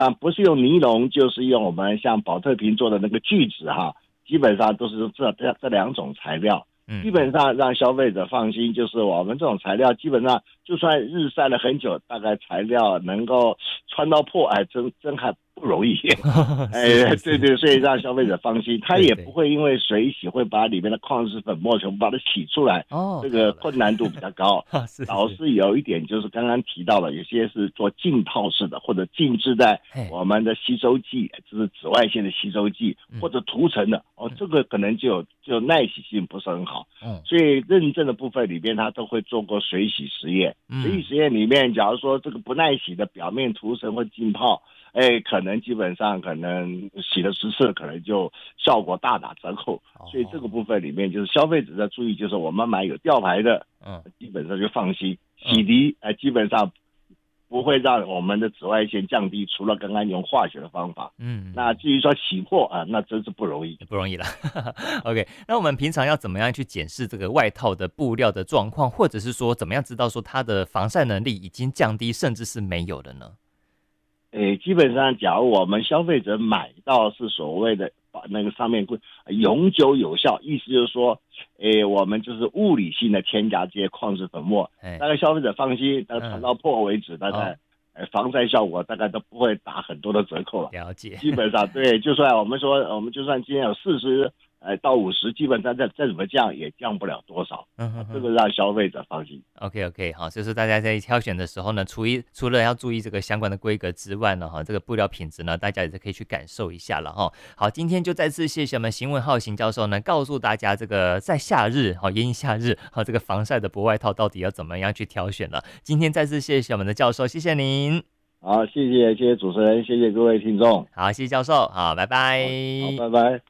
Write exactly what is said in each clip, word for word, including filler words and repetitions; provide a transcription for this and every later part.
啊，不是用尼龙，就是用我们像保特瓶做的那个聚酯哈，基本上都是这这这两种材料。基本上让消费者放心，就是我们这种材料基本上就算日晒了很久，大概材料能够穿到破，哎，真真还不容易。哎，对对，所以让消费者放心，他也不会因为水洗会把里面的矿石粉末全部把它洗出来，哦，这个困难度比较高。导致有一点就是刚刚提到了，有些是做浸泡式的，或者浸制在我们的吸收剂，就是紫外线的吸收剂，或者涂层的，哦，这个可能就就耐洗性不是很好。嗯，所以认证的部分里面，它都会做过水洗实验。水洗实验里面，假如说这个不耐洗的表面涂层或浸泡，哎，可能基本上可能洗了十次，可能就效果大打折扣。所以这个部分里面，就是消费者在注意，就是我们买有吊牌的，嗯，基本上就放心。洗涤，哎，基本上不会让我们的紫外线降低，除了刚刚用化学的方法。嗯，那至于说洗破啊，那真是不容易， 不容易了。OK， 那我们平常要怎么样去检视这个外套的布料的状况，或者是说怎么样知道说它的防晒能力已经降低，甚至是没有了呢？ 诶，基本上，假如我们消费者买到是所谓的把那个上面永久有效，意思就是说，诶，我们就是物理性的添加这些矿石粉末，大概消费者放心，大概穿到破为止，大概。呃，防晒效果大概都不会打很多的折扣了。 了解， 基本上对，就算我们说，我们就算今天有四十，呃，到五十，基本上再再怎么降也降不了多少。嗯哼哼，这个让消费者放心。 OK OK， 好，就是大家在挑选的时候呢，除一除了要注意这个相关的规格之外呢，哈，这个布料品质呢，大家也是可以去感受一下了哈。好，今天就再次谢谢我们邢文浩邢教授呢，告诉大家这个在夏日，好炎炎夏日，好这个防晒的薄外套到底要怎么样去挑选了。今天再次谢谢我们的教授，谢谢您。 好，谢谢，谢谢主持人，谢谢各位听众。 好，谢谢教授，好，拜拜。 好，拜拜。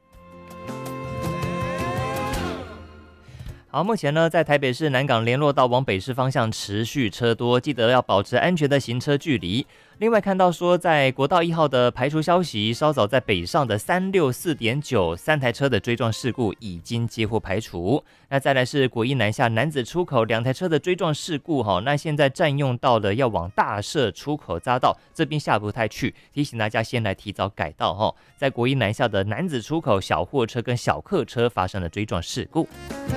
好，目前呢，在台北市南港联络道往北市方向持续车多，记得要保持安全的行车距离。另外看到说，在国道一号的排除消息，稍早在北上的三六四点九三台车的追撞事故已经接获排除。那再来是国一南下楠梓出口两台车的追撞事故哈，那现在占用到了要往大社出口匝道这边下不太去，提醒大家先来提早改道哈。在国一南下的楠梓出口，小货车跟小客车发生了追撞事故。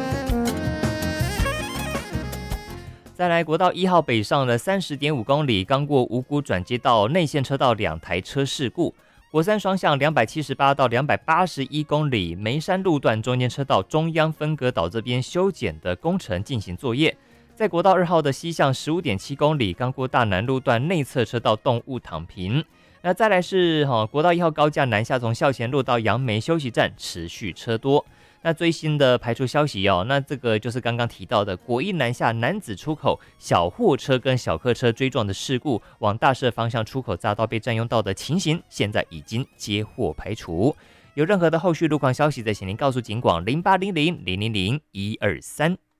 再来国道一号北上的 三十点五公里，刚过五股转接道内线车道两台车事故。国三双向两百七十八到两百八十一公里梅山路段中间车道中央分隔岛这边修剪的工程进行作业。在国道二号的西向 十五点七公里，刚过大南路段内侧车道动物躺平。那再来是、哦、国道一号高架南下从校前路到杨梅休息站持续车多。那最新的排除消息哦，那这个就是刚刚提到的国一南下楠梓出口小货车跟小客车追撞的事故，往大社方向出口匝道被占用到的情形，现在已经接获排除。有任何的后续路况消息，再请您告诉警广零八零零零零零一二三。